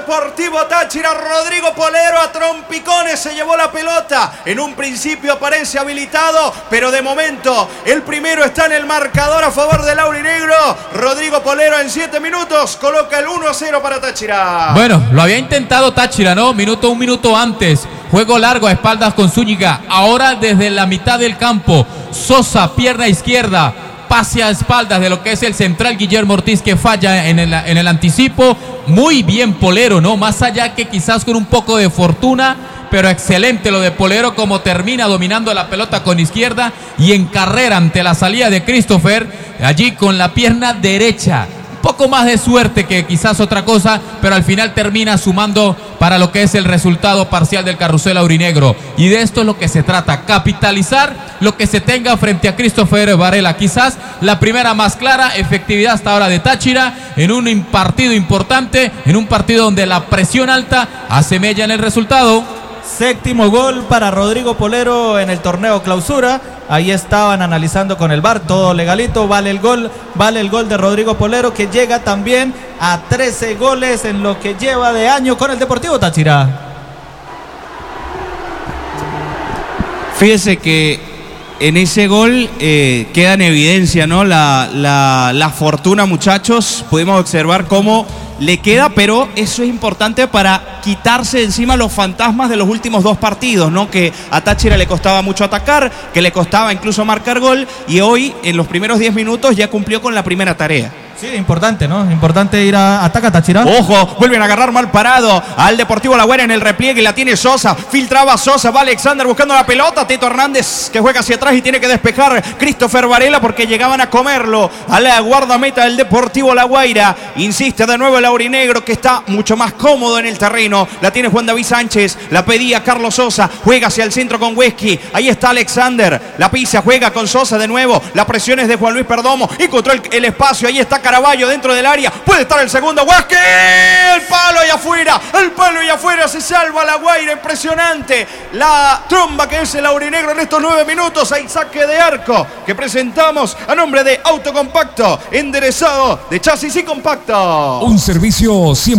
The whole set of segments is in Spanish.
Deportivo Táchira. Rodrigo Polero a trompicones se llevó la pelota. En un principio aparece habilitado, pero de momento el primero está en el marcador a favor del aurinegro. Rodrigo Polero en 7 minutos coloca el 1-0 para Táchira. Bueno, lo había intentado Táchira, ¿no? Un minuto antes. Juego largo a espaldas con Zúñiga. Ahora desde la mitad del campo. Sosa, pierna izquierda. Pase a espaldas de lo que es el central Guillermo Ortiz, que falla en el anticipo. Muy bien Polero, ¿no? Más allá que quizás con un poco de fortuna, pero excelente lo de Polero, como termina dominando la pelota con izquierda y en carrera ante la salida de Christopher, allí con la pierna derecha. Poco más de suerte que quizás otra cosa, pero al final termina sumando para lo que es el resultado parcial del carrusel aurinegro. Y de esto es lo que se trata, capitalizar lo que se tenga frente a Christopher Varela. Quizás la primera más clara, efectividad hasta ahora de Táchira en un partido importante, en un partido donde la presión alta hace mella en el resultado. 7º gol para Rodrigo Polero en el torneo clausura. Ahí estaban analizando con el VAR, todo legalito, vale el gol de Rodrigo Polero, que llega también a 13 goles en lo que lleva de año con el Deportivo Táchira. Fíjese que en ese gol queda en evidencia, ¿no? La fortuna, muchachos. Pudimos observar cómo le queda, pero eso es importante para quitarse de encima los fantasmas de los últimos 2 partidos, ¿no? Que a Táchira le costaba mucho atacar, que le costaba incluso marcar gol, y hoy en los primeros 10 minutos ya cumplió con la primera tarea. Sí, importante, ¿no? Importante ir a atacar a Táchira. Ojo, vuelven a agarrar mal parado al Deportivo La Guaira en el repliegue. La tiene Sosa, filtraba Sosa, va Alexander buscando la pelota. Teto Hernández que juega hacia atrás y tiene que despejar Christopher Varela porque llegaban a comerlo a la guardameta del Deportivo La Guaira. Insiste de nuevo el aurinegro, que está mucho más cómodo en el terreno. La tiene Juan David Sánchez, la pedía Carlos Sosa, juega hacia el centro con Huesqui. Ahí está Alexander, la pisa, juega con Sosa de nuevo. La presión es de Juan Luis Perdomo, encontró el espacio. Ahí está Caraballo dentro del área, puede estar el segundo. Huesqui, el palo y afuera, se salva La Guaira. Impresionante la tromba que es el aurinegro en estos 9 minutos. Hay saque de arco que presentamos a nombre de Autocompacto, enderezado de chasis y compacto. Un servicio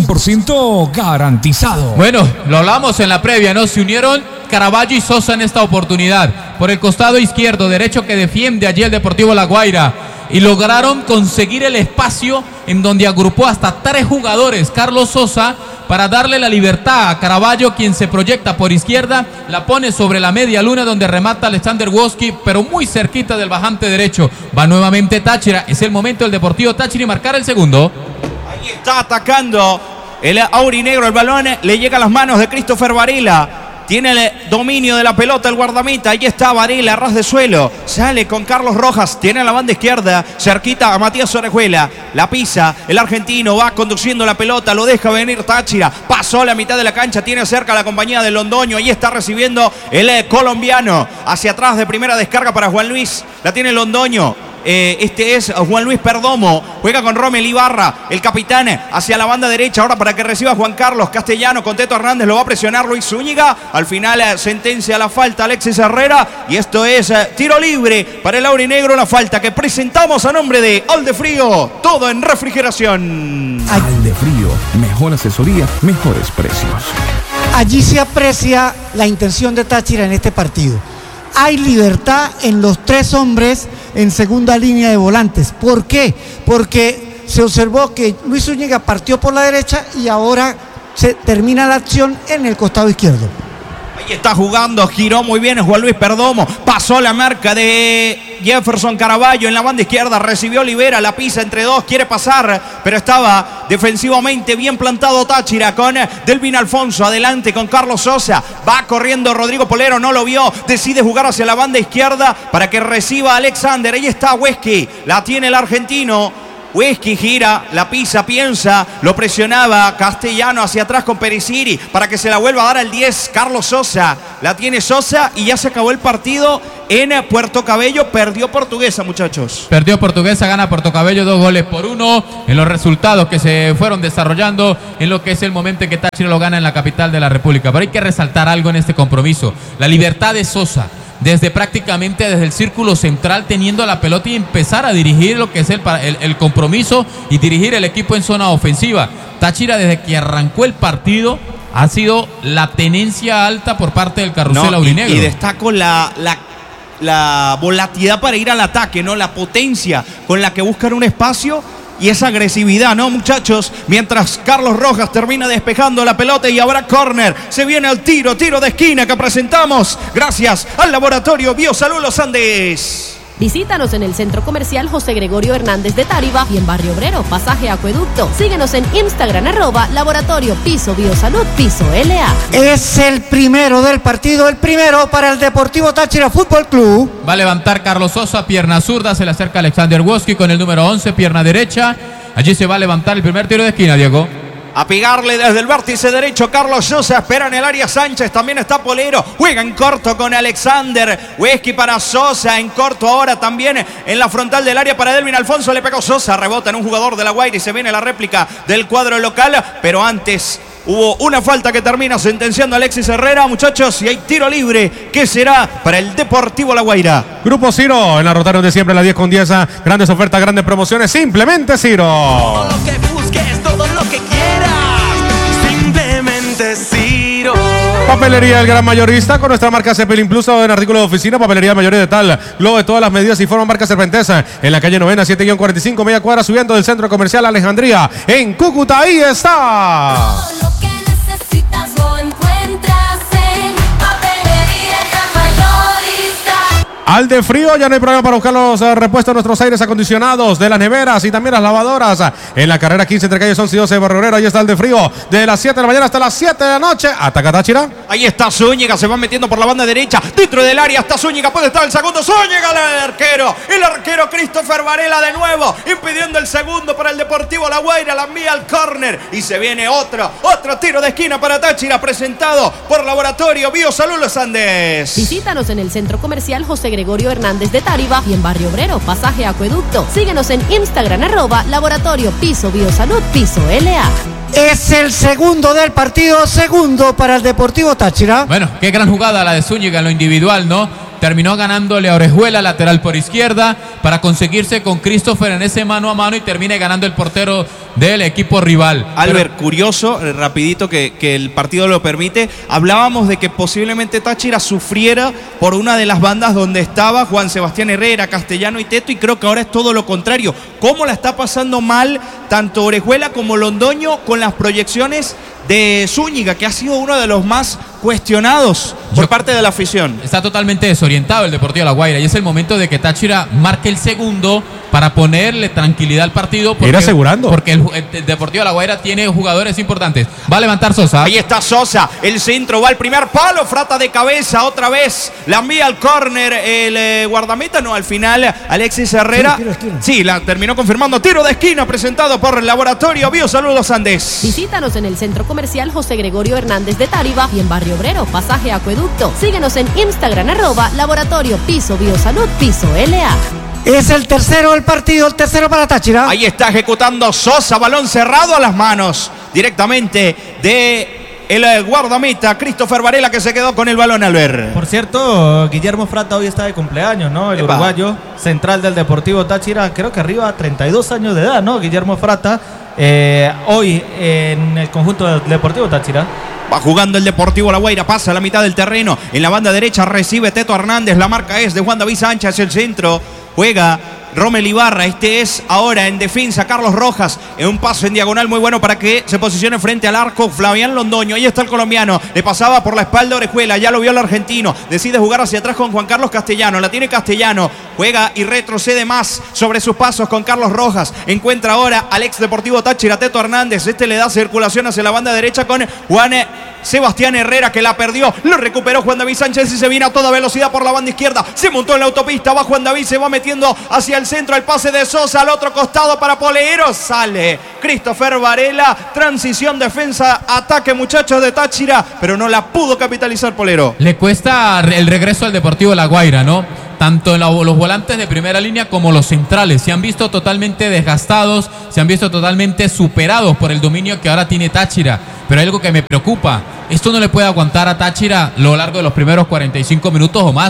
100% garantizado. Bueno, lo hablamos en la previa, ¿no? Se unieron Caraballo y Sosa en esta oportunidad. Por el costado izquierdo, derecho que defiende allí el Deportivo La Guaira. Y lograron conseguir el espacio en donde agrupó hasta 3 jugadores. Carlos Sosa, para darle la libertad a Caraballo, quien se proyecta por izquierda, la pone sobre la media luna donde remata Alexander Woski, pero muy cerquita del bajante derecho. Va nuevamente Táchira, es el momento del Deportivo Táchira y marcar el segundo. Ahí está atacando el aurinegro, el balón le llega a las manos de Christopher Varela. Tiene el dominio de la pelota el guardameta. Ahí está Varela, a ras de suelo. Sale con Carlos Rojas. Tiene la banda izquierda. Cerquita a Matías Orejuela. La pisa. El argentino va conduciendo la pelota. Lo deja venir Táchira. Pasó a la mitad de la cancha. Tiene cerca la compañía de Londoño. Ahí está recibiendo el colombiano. Hacia atrás de primera descarga para Juan Luis. La tiene Londoño. Este es Juan Luis Perdomo, juega con Rommel Ibarra, el capitán, hacia la banda derecha, ahora para que reciba Juan Carlos Castellano, con Teto Hernández, lo va a presionar Luis Zúñiga, al final sentencia la falta Alexis Herrera, y esto es tiro libre para el aurinegro, la falta que presentamos a nombre de Aldefrío, todo en refrigeración. Aldefrío, mejor asesoría, mejores precios. Allí se aprecia la intención de Táchira en este partido. Hay libertad en los 3 hombres en segunda línea de volantes. ¿Por qué? Porque se observó que Luis Zúñiga partió por la derecha y ahora se termina la acción en el costado izquierdo. Ahí está jugando, giró muy bien Juan Luis Perdomo, pasó la marca de Jefferson Caraballo en la banda izquierda, recibió Olivera, la pisa entre 2, quiere pasar, pero estaba defensivamente bien plantado Táchira con Delvin Alfonso, adelante con Carlos Sosa, va corriendo Rodrigo Polero, no lo vio, decide jugar hacia la banda izquierda para que reciba Alexander, ahí está Huesqui, la tiene el argentino. Huesqui gira, la pisa, piensa, lo presionaba Castellano hacia atrás con Periciri para que se la vuelva a dar al 10, Carlos Sosa, la tiene Sosa y ya se acabó el partido en Puerto Cabello, perdió Portuguesa, muchachos. Perdió Portuguesa, gana Puerto Cabello 2-1 en los resultados que se fueron desarrollando en lo que es el momento en que Táchira lo gana en la capital de la República. Pero hay que resaltar algo en este compromiso, la libertad de Sosa. desde el círculo central, teniendo la pelota y empezar a dirigir lo que es el compromiso y dirigir el equipo en zona ofensiva. Táchira, desde que arrancó el partido, ha sido la tenencia alta por parte del carrusel aurinegro. Y destaco la volatilidad para ir al ataque, ¿no? La potencia con la que buscan un espacio y esa agresividad, ¿no, muchachos? Mientras Carlos Rojas termina despejando la pelota y habrá córner. Se viene el tiro de esquina que presentamos gracias al Laboratorio Biosalud Los Andes. Visítanos en el Centro Comercial José Gregorio Hernández de Táriba y en Barrio Obrero, Pasaje Acueducto. Síguenos en Instagram, @Laboratorio Piso Biosalud Piso LA. Es el primero del partido, el primero para el Deportivo Táchira Fútbol Club. Va a levantar Carlos Sosa, pierna zurda, se le acerca Alexander Woski con el número 11, pierna derecha. Allí se va a levantar el primer tiro de esquina, Diego. A pegarle desde el vértice derecho Carlos Sosa, espera en el área Sánchez, también está Polero, juega en corto con Alexander, Huesqui para Sosa, en corto ahora también en la frontal del área para Delvin Alfonso, le pegó Sosa, rebota en un jugador de La Guaira y se viene la réplica del cuadro local, pero antes hubo una falta que termina sentenciando a Alexis Herrera, muchachos, y hay tiro libre que será para el Deportivo La Guaira. Grupo Ciro, en la Rotario de siempre, la 10 con 10, grandes ofertas, grandes promociones, simplemente Ciro. Todo lo que busques, todo lo que quieras, simplemente Ciro. Papelería El Gran Mayorista con nuestra marca Zeppelin Plus en artículos de oficina, papelería mayoría de tal, globo de todas las medidas y forma marca Serpentesa en la calle Novena 7-45, media cuadra, subiendo del centro comercial Alejandría en Cúcuta. Ahí está. Todo lo que necesitas lo encuentras en Papelería El Gran Mayorista. Al de frío ya no hay problema para buscar los repuestos de nuestros aires acondicionados, de las neveras y también las lavadoras. En la carrera 15 entre calles 11 y 12 de Barrio Obrero, ahí está el de frío. Desde las 7 de la mañana hasta las 7 de la noche. Ataca Táchira. Ahí está Zúñiga, se va metiendo por la banda derecha. Dentro del área está Zúñiga, puede estar el segundo. Zúñiga, el arquero Christopher Varela de nuevo, impidiendo el segundo para el Deportivo La Guaira. La envía al córner y se viene otro tiro de esquina para Táchira, presentado por Laboratorio Biosalud Los Andes. Visítanos en el Centro Comercial José Gregorio Hernández de Táriba y en Barrio Obrero, Pasaje Acueducto. Síguenos en Instagram, @Laboratorio Piso Biosalud Piso LA. Es el segundo del partido, segundo para el Deportivo Táchira. Bueno, qué gran jugada la de Zúñiga en lo individual, ¿no? Terminó ganándole a Orejuela, lateral por izquierda, para conseguirse con Christopher en ese mano a mano y termine ganando el portero del equipo rival. Albert, curioso, rapidito que el partido lo permite. Hablábamos de que posiblemente Táchira sufriera por una de las bandas donde estaba Juan Sebastián Herrera, Castellano y Teto, y creo que ahora es todo lo contrario. ¿Cómo la está pasando mal tanto Orejuela como Londoño con las proyecciones de Zúñiga, que ha sido uno de los más cuestionados por parte de la afición? Está totalmente desorientado el Deportivo La Guaira y es el momento de que Táchira marque el segundo para ponerle tranquilidad al partido. Ir asegurando. Porque el Deportivo La Guaira tiene jugadores importantes. Va a levantar Sosa. Ahí está Sosa, el centro, va al primer palo, frata de cabeza, otra vez la envía al córner el guardameta, no, al final Alexis Herrera. Sí, la terminó confirmando. Tiro de esquina presentado por el Laboratorio Biosalud Los Andes. Visítanos en el Centro Comercial José Gregorio Hernández de Táriba y en Barrio Obrero, Pasaje Acueducto. Síguenos en Instagram, @Laboratorio Piso Biosalud Piso LA. Es el tercero del partido, el tercero para Táchira. Ahí está ejecutando Sosa, balón cerrado a las manos directamente de el guardameta Christopher Varela, que se quedó con el balón, Albert. Por cierto, Guillermo Frata hoy está de cumpleaños, ¿no? El uruguayo central del Deportivo Táchira, creo que arriba a 32 años de edad, ¿no? Guillermo Frata, hoy en el conjunto del Deportivo Táchira. Va jugando el Deportivo La Guaira, pasa a la mitad del terreno, en la banda derecha recibe Teto Hernández, la marca es de Juan David Sánchez, el centro, juega Rommel Ibarra, este es ahora en defensa Carlos Rojas, en un paso en diagonal muy bueno para que se posicione frente al arco Flavián Londoño, ahí está el colombiano, le pasaba por la espalda Orejuela, ya lo vio el argentino, decide jugar hacia atrás con Juan Carlos Castellano, la tiene Castellano, juega y retrocede más sobre sus pasos con Carlos Rojas, encuentra ahora al ex Deportivo Táchira, Teto Hernández, este le da circulación hacia la banda derecha con Juan Sebastián Herrera, que la perdió, lo recuperó Juan David Sánchez y se viene a toda velocidad por la banda izquierda, se montó en la autopista, va Juan David, se va metiendo hacia el centro, el pase de Sosa al otro costado para Polero, sale Christopher Varela, transición, defensa, ataque, muchachos de Táchira, pero no la pudo capitalizar Polero. Le cuesta el regreso al Deportivo La Guaira, ¿no? Tanto en los volantes de primera línea como los centrales se han visto totalmente desgastados, se han visto totalmente superados por el dominio que ahora tiene Táchira. Pero hay algo que me preocupa, esto no le puede aguantar a Táchira a lo largo de los primeros 45 minutos o más.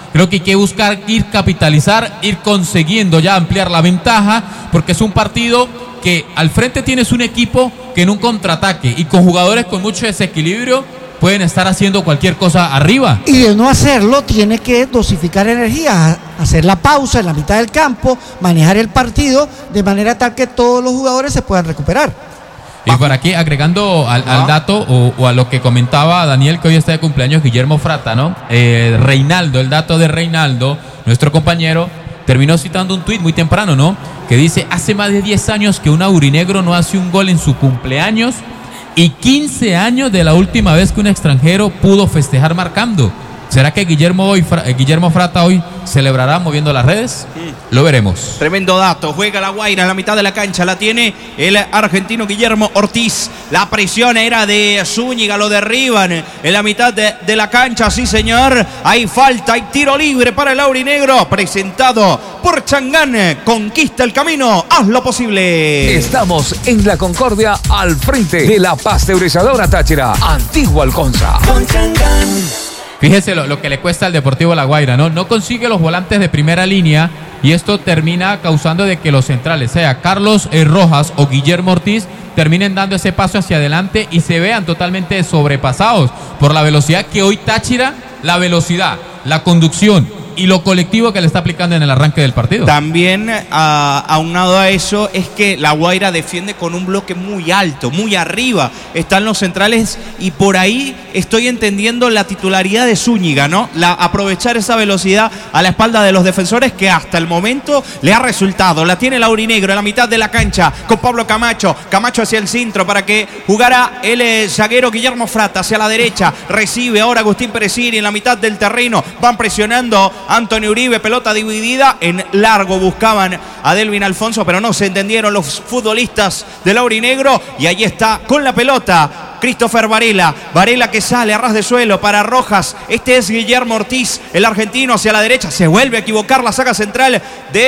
Creo que hay que buscar ir capitalizar, ir consiguiendo ya ampliar la ventaja, porque es un partido que al frente tienes un equipo que en un contraataque y con jugadores con mucho desequilibrio pueden estar haciendo cualquier cosa arriba. Y de no hacerlo, tiene que dosificar energía, hacer la pausa en la mitad del campo, manejar el partido de manera tal que todos los jugadores se puedan recuperar. Y por aquí, agregando al dato o a lo que comentaba Daniel, que hoy está de cumpleaños Guillermo Frata, ¿no? Reinaldo, el dato de Reinaldo, nuestro compañero, terminó citando un tuit muy temprano, ¿no? Que dice, hace más de 10 años que un aurinegro no hace un gol en su cumpleaños y 15 años de la última vez que un extranjero pudo festejar marcando. ¿Será que Guillermo Frata hoy celebrará moviendo las redes? Lo veremos. Tremendo dato. Juega la Guaira en la mitad de la cancha. La tiene el argentino Guillermo Ortiz. La presión era de Zúñiga. Lo derriban en la mitad de la cancha. Sí, señor. Hay falta. Hay tiro libre para el aurinegro. Presentado por Changán. Conquista el camino. Haz lo posible. Estamos en la Concordia, al frente de la pasteurizadora Táchira, Antigua Alconza. Con Changán. Fíjese lo que le cuesta al Deportivo La Guaira, ¿no? No consigue los volantes de primera línea y esto termina causando de que los centrales, sea Carlos Rojas o Guillermo Ortiz, terminen dando ese paso hacia adelante y se vean totalmente sobrepasados por la velocidad que hoy Táchira, la velocidad, la conducción y lo colectivo que le está aplicando en el arranque del partido. También aunado a eso es que la Guaira defiende con un bloque muy alto, muy arriba. Están los centrales y por ahí estoy entendiendo la titularidad de Zúñiga, ¿no? Aprovechar esa velocidad a la espalda de los defensores que hasta el momento le ha resultado. La tiene el aurinegro en la mitad de la cancha con Pablo Camacho. Camacho hacia el centro para que jugara el zaguero Guillermo Frata hacia la derecha. Recibe ahora Agustín Peresini en la mitad del terreno. Van presionando Antonio Uribe, pelota dividida, en largo buscaban a Delvin Alfonso, pero no se entendieron los futbolistas del aurinegro y ahí está con la pelota Christopher Varela que sale a ras de suelo para Rojas. Este es Guillermo Ortiz, el argentino hacia la derecha, se vuelve a equivocar la saga central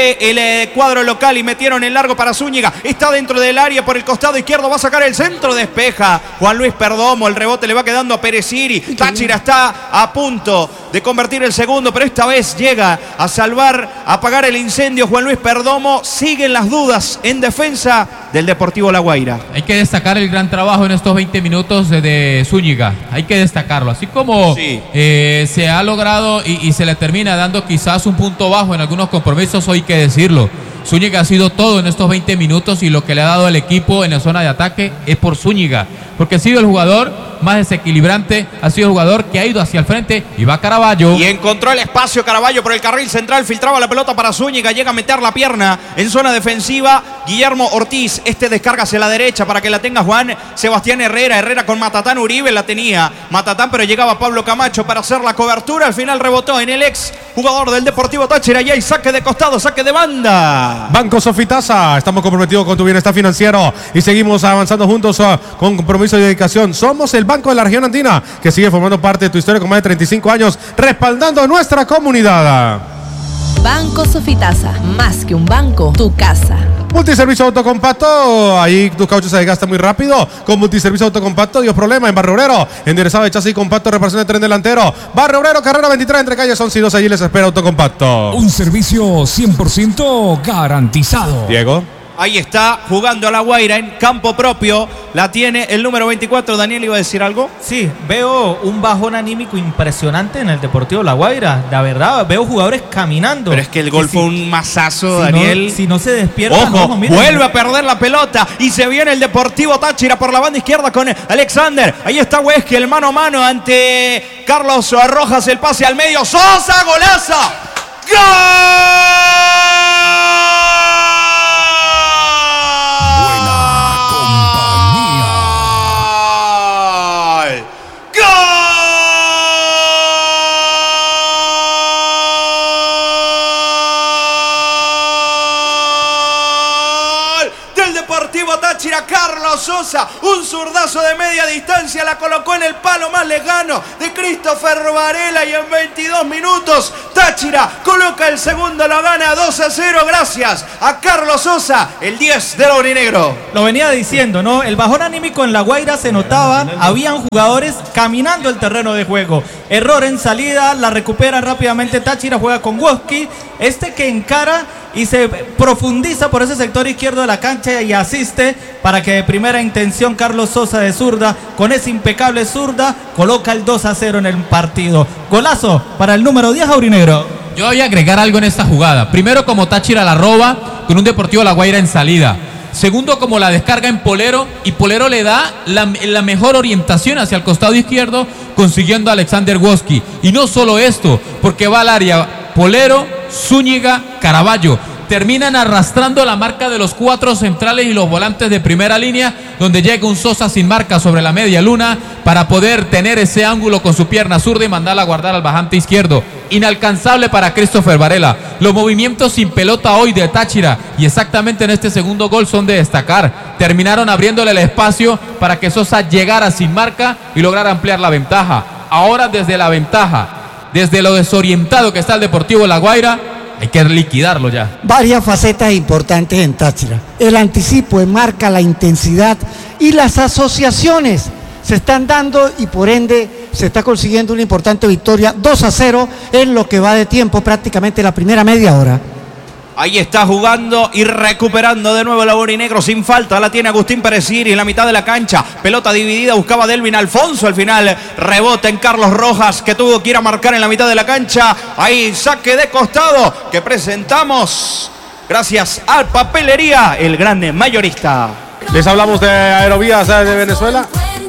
del cuadro local y metieron en largo para Zúñiga, está dentro del área por el costado izquierdo, va a sacar el centro, despeja Juan Luis Perdomo, el rebote le va quedando a Peresiri. Táchira está a punto de convertir el segundo, pero esta vez llega a salvar, a apagar el incendio Juan Luis Perdomo. Siguen las dudas en defensa del Deportivo La Guaira. Hay que destacar el gran trabajo en estos 20 minutos de Zúñiga, hay que destacarlo, así como sí. Se ha logrado y se le termina dando quizás un punto bajo en algunos compromisos, hay que decirlo. Zúñiga ha sido todo en estos 20 minutos y lo que le ha dado al equipo en la zona de ataque es por Zúñiga, porque ha sido el jugador más desequilibrante, ha sido el jugador que ha ido hacia el frente y va Caraballo. Y encontró el espacio Caraballo por el carril central, filtraba la pelota para Zúñiga, llega a meter la pierna en zona defensiva. Guillermo Ortiz, descarga hacia la derecha para que la tenga Juan Sebastián Herrera con Matatán Uribe, la tenía Matatán, pero llegaba Pablo Camacho para hacer la cobertura, al final rebotó en el ex jugador del Deportivo Táchira y hay saque de costado, saque de banda. Banco Sofitasa, estamos comprometidos con tu bienestar financiero y seguimos avanzando juntos con compromiso y dedicación. Somos el Banco de la Región Andina, que sigue formando parte de tu historia con más de 35 años, respaldando a nuestra comunidad. Banco Sofitasa, más que un banco, tu casa. Multiservicio autocompacto, ahí tus cauchos se desgastan muy rápido. Con Multiservicio autocompacto, dio problema en Barrio Obrero. Enderezado de chasis compacto, reparación de tren delantero. Barrio Obrero, carrera 23, entre calles 11 y 12, allí les espera autocompacto. Un servicio 100% garantizado. Diego. Ahí está, jugando a La Guaira en campo propio. La tiene el número 24. Daniel, ¿iba a decir algo? Sí, veo un bajón anímico impresionante en el Deportivo La Guaira. La verdad, veo jugadores caminando. Pero es que el gol fue un mazazo, Daniel. Si no se despierta, ojo, vuelve a perder la pelota y se viene el Deportivo Táchira por la banda izquierda con Alexander. Ahí está Huesque, el mano a mano ante Carlos Rojas, el pase al medio. Sosa, golazo. ¡Gol! Táchira, Carlos Sosa, un zurdazo de media distancia, la colocó en el palo más lejano de Christopher Varela y en 22 minutos Táchira coloca el segundo, lo gana 2-0 gracias a Carlos Sosa, el 10 del aurinegro. Lo venía diciendo, ¿no? El bajón anímico en La Guaira se notaba, habían jugadores caminando el terreno de juego. Error en salida, la recupera rápidamente Táchira, juega con Woski, que encara y se profundiza por ese sector izquierdo de la cancha y asiste para que de primera intención Carlos Sosa de zurda, con esa impecable zurda, coloca el 2-0 en el partido. Golazo para el número 10 aurinegro. Yo voy a agregar algo en esta jugada. Primero, como Táchira la roba con un Deportivo La Guaira en salida. Segundo, como la descarga en Polero y Polero le da la mejor orientación hacia el costado izquierdo, consiguiendo a Alexander Woski. Y no solo esto, porque va al área Polero, Zúñiga, Caraballo. Terminan arrastrando la marca de los 4 centrales y los volantes de primera línea, donde llega un Sosa sin marca sobre la media luna para poder tener ese ángulo con su pierna zurda y mandarla a guardar al bajante izquierdo. Inalcanzable para Christopher Varela. Los movimientos sin pelota hoy de Táchira y exactamente en este segundo gol son de destacar. Terminaron abriéndole el espacio para que Sosa llegara sin marca y lograra ampliar la ventaja. Ahora desde la ventaja, desde lo desorientado que está el Deportivo La Guaira, hay que liquidarlo ya. Varias facetas importantes en Táchira. El anticipo en marca, la intensidad y las asociaciones se están dando y por ende se está consiguiendo una importante victoria 2-0 en lo que va de tiempo, prácticamente la primera media hora. Ahí está jugando y recuperando de nuevo el aurinegro sin falta. La tiene Agustín Peresiri en la mitad de la cancha. Pelota dividida, buscaba Delvin Alfonso. Al final rebota en Carlos Rojas, que tuvo que ir a marcar en la mitad de la cancha. Ahí saque de costado que presentamos gracias a Papelería, el grande mayorista. Les hablamos de Aerovías de Venezuela.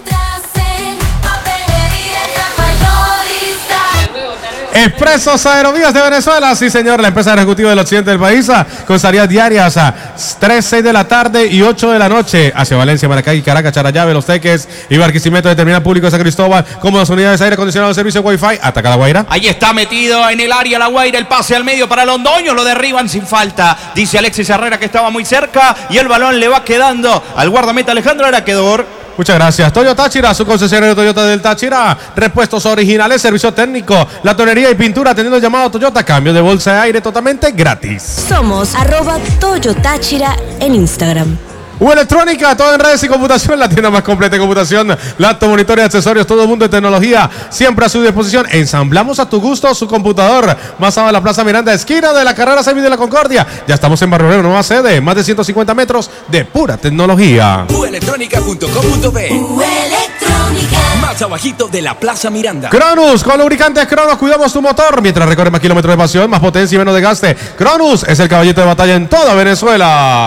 Expresos Aerovías de Venezuela, sí señor, la empresa ejecutiva del occidente del país, con salidas diarias a 3, 6 de la tarde y 8 de la noche hacia Valencia, Maracay, Caracas, Charallave, Los Teques y Barquisimeto de Terminal Público de San Cristóbal, cómodas unidades de aire acondicionado, servicio Wi-Fi, ataca La Guaira. Ahí está metido en el área La Guaira, el pase al medio para Londoño, lo derriban sin falta, dice Alexis Herrera que estaba muy cerca y el balón le va quedando al guardameta Alejandro Araquedor. Muchas gracias. Toyo Táchira, su concesionario Toyota del Táchira. Repuestos originales, servicio técnico, la tonería y pintura, teniendo el llamado Toyota. Cambio de bolsa de aire totalmente gratis. Somos @Toyotáchira en Instagram. Electrónica, todo en redes y computación, la tienda más completa de computación, laptop, monitores, accesorios, todo el mundo de tecnología, siempre a su disposición. Ensamblamos a tu gusto su computador. Más abajo de la Plaza Miranda, esquina de la Carrera 6 de la Concordia. Ya estamos en Barrio Obrero, nueva sede, más de 150 metros de pura tecnología. Uelectronica.com.be. Más abajito de la Plaza Miranda. Cronus, con lubricantes Cronus, cuidamos tu motor mientras recorre más kilómetros de pasión, más potencia y menos desgaste. Cronus es el caballito de batalla en toda Venezuela.